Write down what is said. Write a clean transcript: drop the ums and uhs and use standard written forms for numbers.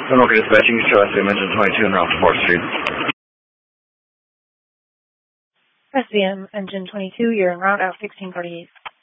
Norfolk dispatching, show SVM engine 22 en route to 4th Street. SVM engine 22, you're en route out 1648.